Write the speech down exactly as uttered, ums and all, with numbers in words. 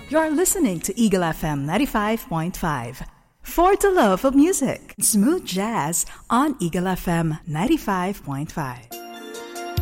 You're listening to Eagle F M ninety-five point five. For the love of music, smooth jazz on Eagle F M ninety-five point five.